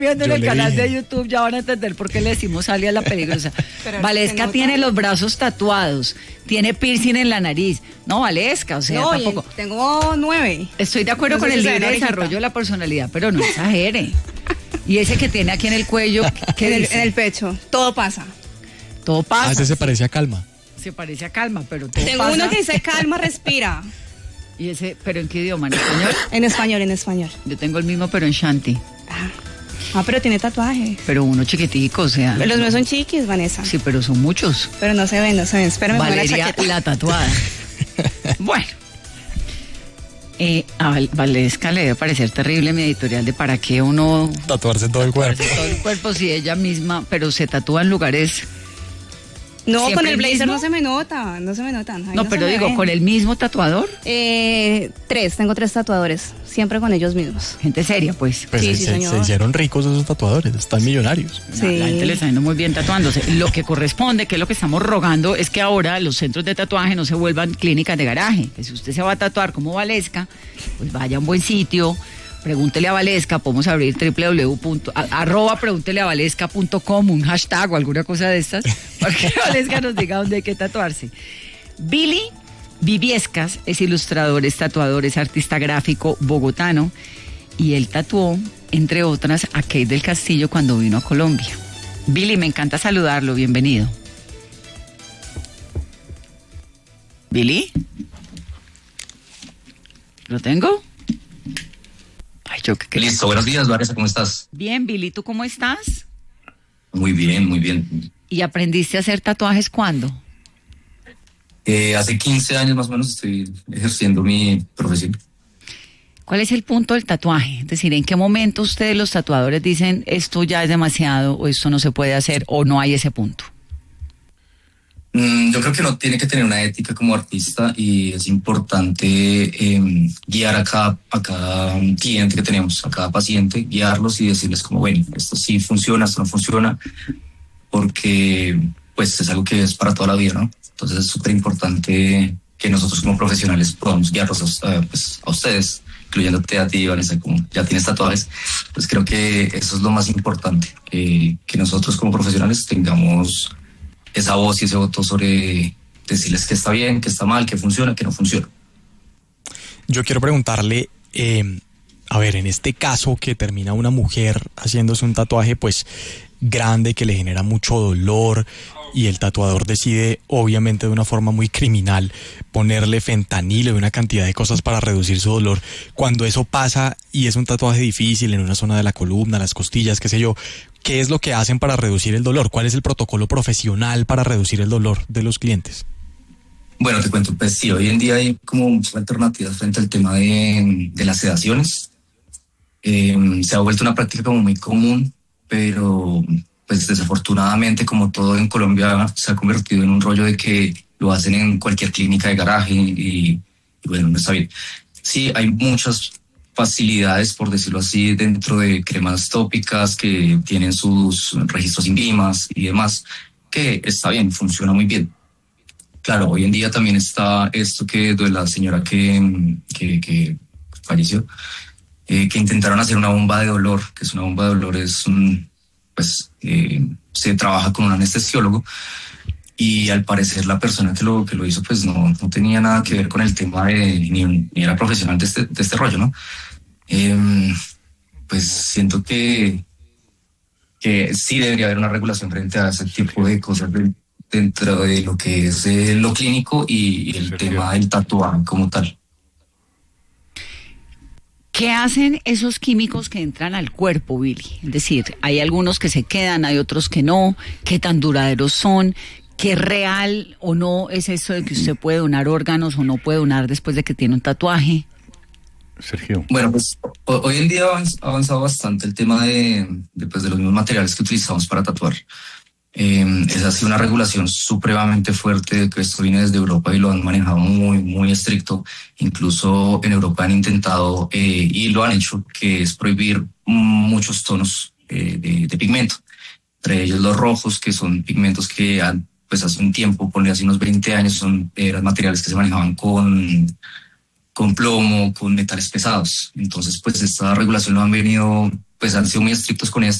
viendo en el canal de YouTube, ya van a entender por qué le decimos Alia la peligrosa. Valesca tiene los brazos tatuados, tiene piercing en la nariz. No, Valesca, o sea, no, tampoco. Tengo 9. Estoy de acuerdo con el libre desarrollo de la personalidad, pero no exagere. Y ese que tiene aquí en el cuello, en el pecho, todo pasa. Todo pasa. Ese se parece a Calma. Se parece a Calma, pero todo Tengo pasa. uno que dice Calma, respira. ¿Y ese, pero en qué idioma? ¿En español? En español. Yo tengo el mismo, pero en Shanti. Pero tiene tatuaje. Pero uno chiquitico, o sea. Los míos son chiquis, Vanessa. Sí, pero son muchos. Pero no se ven. Espérame, Valeria la tatuada. Bueno. A Valesca le debe parecer terrible mi editorial de para qué uno... Tatuarse todo el cuerpo. Todo el cuerpo, si ella misma, pero se tatúa en lugares... No, con el blazer no se me nota, no se me notan. No, pero digo, ¿con el mismo tatuador? Tengo 3 tatuadores, siempre con ellos mismos. Gente seria, pues. Pues sí, se hicieron ricos esos tatuadores, están millonarios. Sí. La gente le está yendo muy bien tatuándose. Lo que corresponde, que es lo que estamos rogando, es que ahora los centros de tatuaje no se vuelvan clínicas de garaje. Que si usted se va a tatuar como Valesca, pues vaya a un buen sitio. Pregúntele a Valesca, podemos abrir @pregúnteleavalesca.com, un hashtag o alguna cosa de estas, para que Valesca nos diga dónde hay que tatuarse. Billy Viviescas es ilustrador, es tatuador, es artista gráfico bogotano, y él tatuó, entre otras, a Kate del Castillo cuando vino a Colombia. Billy, me encanta saludarlo, bienvenido. ¿Billy? ¿Lo tengo? Listo, buenos días, Vanessa, ¿cómo estás? Bien, Billy, ¿tú cómo estás? Muy bien, muy bien. ¿Y aprendiste a hacer tatuajes cuándo? Hace 15 años más o menos estoy ejerciendo mi profesión. ¿Cuál es el punto del tatuaje? Es decir, ¿en qué momento ustedes los tatuadores dicen esto ya es demasiado o esto no se puede hacer o no hay ese punto? Yo creo que uno tiene que tener una ética como artista y es importante guiar a cada cliente que tenemos, a cada paciente, guiarlos y decirles como, bueno, esto sí funciona, esto no funciona, porque pues es algo que es para toda la vida, ¿no? Entonces es súper importante que nosotros como profesionales podamos guiarlos a ustedes, incluyéndote a ti, Vanessa, como ya tienes tatuajes. Pues creo que eso es lo más importante, que nosotros como profesionales tengamos esa voz y ese voto sobre decirles que está bien, que está mal, que funciona, que no funciona. Yo quiero preguntarle, a ver, en este caso que termina una mujer haciéndose un tatuaje pues grande que le genera mucho dolor y el tatuador decide, obviamente de una forma muy criminal, ponerle fentanilo y una cantidad de cosas para reducir su dolor. Cuando eso pasa y es un tatuaje difícil en una zona de la columna, las costillas, qué sé yo, ¿qué es lo que hacen para reducir el dolor? ¿Cuál es el protocolo profesional para reducir el dolor de los clientes? Bueno, te cuento, pues sí, hoy en día hay como alternativas frente al tema de las sedaciones. Se ha vuelto una práctica como muy común, pero pues desafortunadamente, como todo en Colombia, se ha convertido en un rollo de que lo hacen en cualquier clínica de garaje y bueno, no está bien. Sí, hay muchas facilidades, por decirlo así, dentro de cremas tópicas que tienen sus registros INVIMAS y demás, que está bien, funciona muy bien. Claro, hoy en día también está esto que de la señora que falleció, que intentaron hacer una bomba de dolor, que es una bomba de dolor, es se trabaja con un anestesiólogo y al parecer la persona que lo hizo pues no tenía nada que ver con el tema ni era profesional de este rollo, ¿no? Pues siento que sí debería haber una regulación frente a ese tipo de cosas dentro de lo que es lo clínico y el tema del tatuaje como tal. ¿Qué hacen esos químicos que entran al cuerpo, Billy? Es decir, hay algunos que se quedan, hay otros que no. ¿Qué tan duraderos son? ¿Qué real o no es eso de que usted puede donar órganos o no puede donar después de que tiene un tatuaje? Sergio. Bueno, pues hoy en día ha avanzado bastante el tema de los mismos materiales que utilizamos para tatuar. Es así una regulación supremamente fuerte, que esto viene desde Europa y lo han manejado muy, muy estricto. Incluso en Europa han intentado y lo han hecho, que es prohibir muchos tonos de pigmento. Entre ellos los rojos, que son pigmentos que pues hace un tiempo, ponle hace unos 20 años, eran materiales que se manejaban con plomo, con metales pesados. Entonces, pues esta regulación lo han venido pues han sido muy estrictos con esto.